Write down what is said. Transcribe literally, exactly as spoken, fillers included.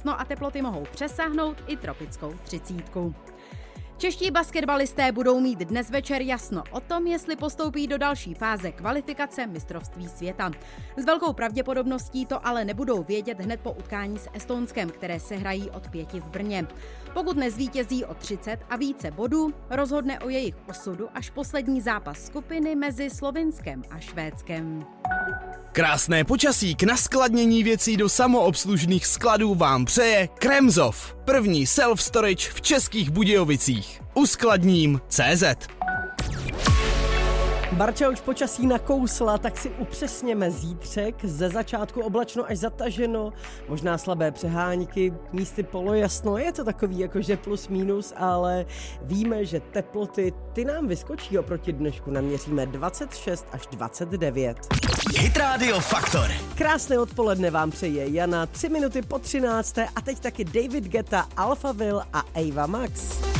jasno a teploty mohou přesáhnout i tropickou třicítku. Čeští basketbalisté budou mít dnes večer jasno o tom, jestli postoupí do další fáze kvalifikace mistrovství světa. S velkou pravděpodobností to ale nebudou vědět hned po utkání s Estonskem, které se hrají od pěti v Brně. Pokud nezvítězí o třicet a více bodů, rozhodne o jejich osudu až poslední zápas skupiny mezi Slovinskem a Švédskem. Krásné počasí k naskladnění věcí do samoobslužných skladů vám přeje Kremzov, první self-storage v Českých Budějovicích. Uskladním tečka cé zet. Barča už počasí nakousla, tak si upřesněme zítřek. Ze začátku oblačno až zataženo, možná slabé přehánky, místy polojasno, je to takový jakože plus minus, ale víme, že teploty ty nám vyskočí oproti dnešku, naměříme dvacet šest až dvacet devět. Hit Radio Faktor. Krásné odpoledne vám přeje Jana, tři minuty po třinácté a teď taky David Guetta, Alphaville a Ava Max.